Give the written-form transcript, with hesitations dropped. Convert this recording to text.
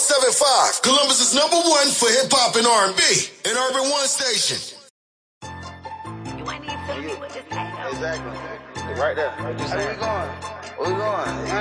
107.5, Columbus's #1 for hip hop and R&B, and Urban One Station. You ain't even feeling me with this thing, though. Exactly. Right there. Where we going? Where we going?